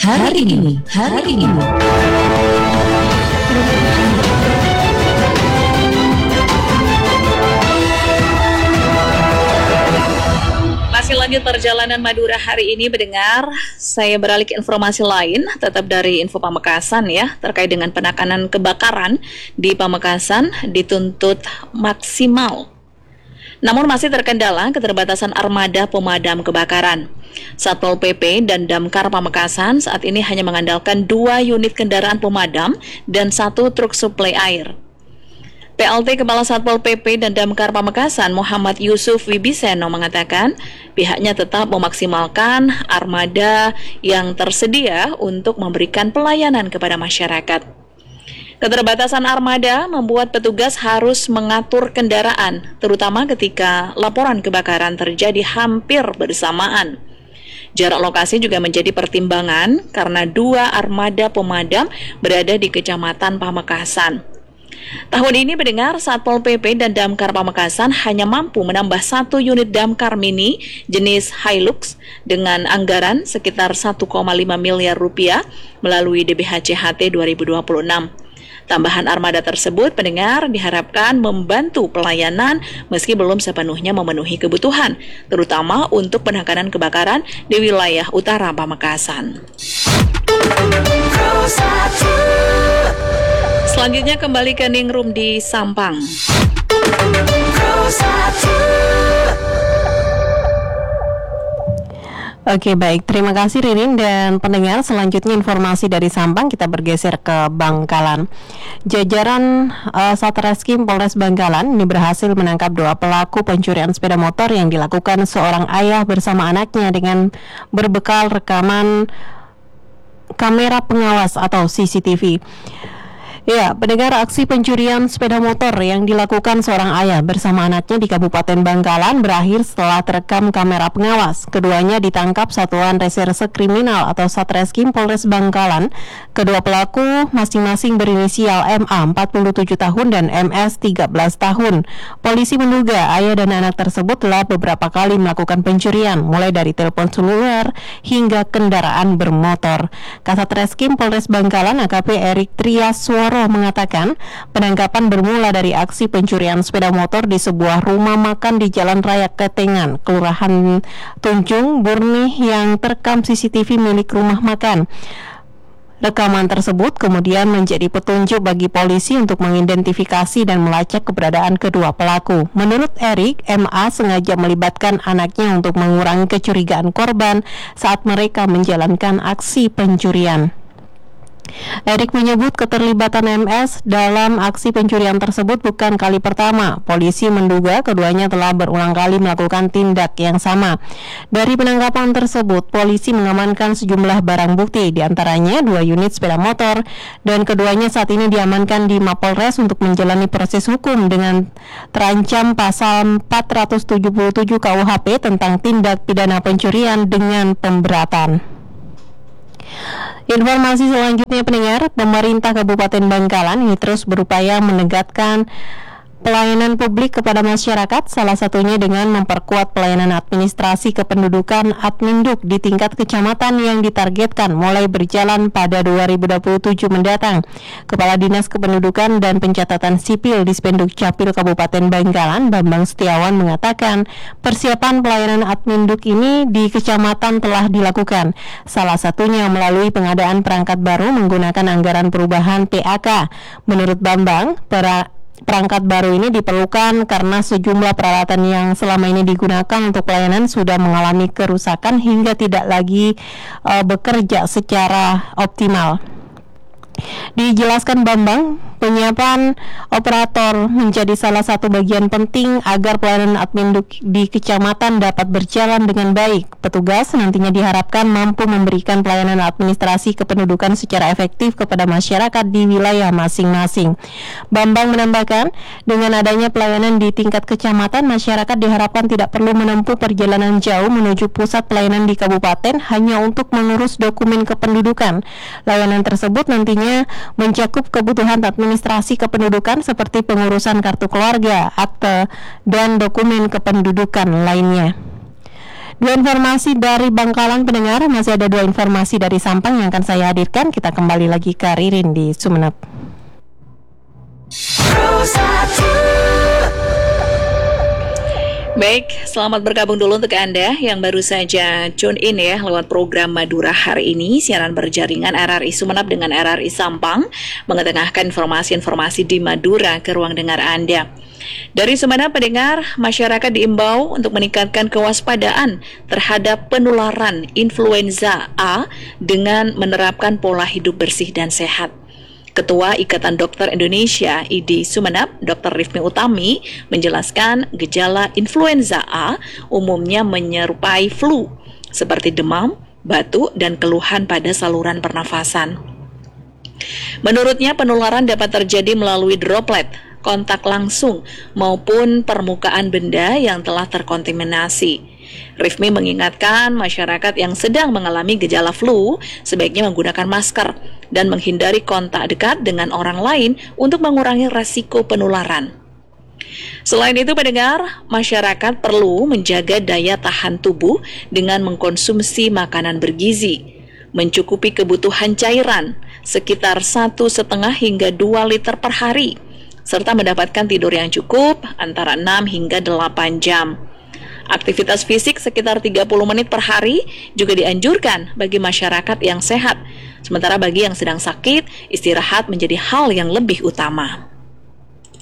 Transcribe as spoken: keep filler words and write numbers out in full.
hari ini, hari ini. Masih lanjut perjalanan Madura hari ini mendengar. Saya beralih ke informasi lain, tetap dari Info Pamekasan ya, terkait dengan penanganan kebakaran di Pamekasan dituntut maksimal. Namun masih terkendala keterbatasan armada pemadam kebakaran. Satpol P P dan Damkar Pamekasan saat ini hanya mengandalkan dua unit kendaraan pemadam dan satu truk suplai air. P L T Kepala Satpol P P dan Damkar Pamekasan Muhammad Yusuf Wibiseno mengatakan pihaknya tetap memaksimalkan armada yang tersedia untuk memberikan pelayanan kepada masyarakat. Keterbatasan armada membuat petugas harus mengatur kendaraan, terutama ketika laporan kebakaran terjadi hampir bersamaan. Jarak lokasi juga menjadi pertimbangan karena dua armada pemadam berada di Kecamatan Pamekasan. Tahun ini mendengar Satpol P P dan Damkar Pamekasan hanya mampu menambah satu unit damkar mini jenis Hilux dengan anggaran sekitar satu koma lima miliar rupiah melalui D B H C H T dua ribu dua puluh enam. Tambahan armada tersebut pendengar diharapkan membantu pelayanan meski belum sepenuhnya memenuhi kebutuhan, terutama untuk penanganan kebakaran di wilayah utara Pamekasan. Selanjutnya kembali ke Ningrum di Sampang. Oke, baik, terima kasih Ririn dan pendengar. Selanjutnya informasi dari Sampang, kita bergeser ke Bangkalan. Jajaran uh, Satreskrim Polres Bangkalan ini berhasil menangkap dua pelaku pencurian sepeda motor yang dilakukan seorang ayah bersama anaknya dengan berbekal rekaman kamera pengawas atau C C T V. Ya, pendengar, aksi pencurian sepeda motor yang dilakukan seorang ayah bersama anaknya di Kabupaten Bangkalan berakhir setelah terekam kamera pengawas. Keduanya ditangkap Satuan Reserse Kriminal atau Satreskrim Polres Bangkalan. Kedua pelaku masing-masing berinisial M A empat puluh tujuh tahun dan M S tiga belas tahun. Polisi menduga ayah dan anak tersebut telah beberapa kali melakukan pencurian, mulai dari telepon seluler hingga kendaraan bermotor. Kasat Reskrim Polres Bangkalan A K P Erik Triaswaro mengatakan penangkapan bermula dari aksi pencurian sepeda motor di sebuah rumah makan di Jalan Raya Ketengan, Kelurahan Tunjung Burnih yang terekam C C T V milik rumah makan. Rekaman tersebut kemudian menjadi petunjuk bagi polisi untuk mengidentifikasi dan melacak keberadaan kedua pelaku. Menurut Erik, M A sengaja melibatkan anaknya untuk mengurangi kecurigaan korban saat mereka menjalankan aksi pencurian. Erik menyebut keterlibatan M S dalam aksi pencurian tersebut bukan kali pertama. Polisi menduga keduanya telah berulang kali melakukan tindak yang sama. Dari penangkapan tersebut, polisi mengamankan sejumlah barang bukti, diantaranya dua unit sepeda motor, dan keduanya saat ini diamankan di Mapolres untuk menjalani proses hukum dengan terancam pasal empat ratus tujuh puluh tujuh K U H P tentang tindak pidana pencurian dengan pemberatan. Informasi selanjutnya pendengar, pemerintah Kabupaten Bangkalan ini terus berupaya menegakkan pelayanan publik kepada masyarakat, salah satunya dengan memperkuat pelayanan administrasi kependudukan Adminduk di tingkat kecamatan yang ditargetkan mulai berjalan pada dua ribu dua puluh tujuh mendatang. Kepala Dinas Kependudukan dan Pencatatan Sipil Dispenduk Capil Kabupaten Bangkalan, Bambang Setiawan mengatakan persiapan pelayanan Adminduk ini di kecamatan telah dilakukan, salah satunya melalui pengadaan perangkat baru menggunakan anggaran perubahan P A K. Menurut Bambang, para perangkat baru ini diperlukan karena sejumlah peralatan yang selama ini digunakan untuk pelayanan sudah mengalami kerusakan hingga tidak lagi uh, bekerja secara optimal. Dijelaskan Bambang, penyiapan operator menjadi salah satu bagian penting agar pelayanan Adminduk di kecamatan dapat berjalan dengan baik. Petugas nantinya diharapkan mampu memberikan pelayanan administrasi kependudukan secara efektif kepada masyarakat di wilayah masing-masing. Bambang menambahkan, dengan adanya pelayanan di tingkat kecamatan, masyarakat diharapkan tidak perlu menempuh perjalanan jauh menuju pusat pelayanan di kabupaten hanya untuk mengurus dokumen kependudukan. Layanan tersebut nantinya mencakup kebutuhan administrasi kependudukan seperti pengurusan kartu keluarga, akte, dan dokumen kependudukan lainnya. Dua informasi dari Bangkalan pendengar, masih ada dua informasi dari Sampang yang akan saya hadirkan. Kita kembali lagi ke Ririn di Sumeneb. Baik, selamat bergabung dulu untuk Anda yang baru saja tune in ya lewat program Madura hari ini, siaran berjaringan R R I Sumeneb dengan R R I Sampang, mengetengahkan informasi-informasi di Madura ke ruang dengar Anda. Dari Sumeneb pendengar, masyarakat diimbau untuk meningkatkan kewaspadaan terhadap penularan influenza A dengan menerapkan pola hidup bersih dan sehat. Ketua Ikatan Dokter Indonesia I D I Sumeneb, Dokter Rifmi Utami, menjelaskan gejala influenza A umumnya menyerupai flu, seperti demam, batuk, dan keluhan pada saluran pernafasan. Menurutnya, penularan dapat terjadi melalui droplet, kontak langsung, maupun permukaan benda yang telah terkontaminasi. Rifmi mengingatkan masyarakat yang sedang mengalami gejala flu sebaiknya menggunakan masker dan menghindari kontak dekat dengan orang lain untuk mengurangi resiko penularan. Selain itu, pendengar, masyarakat perlu menjaga daya tahan tubuh dengan mengkonsumsi makanan bergizi, mencukupi kebutuhan cairan sekitar satu setengah hingga dua liter per hari, serta mendapatkan tidur yang cukup antara enam hingga delapan jam. Aktivitas fisik sekitar tiga puluh menit per hari juga dianjurkan bagi masyarakat yang sehat. Sementara bagi yang sedang sakit, istirahat menjadi hal yang lebih utama.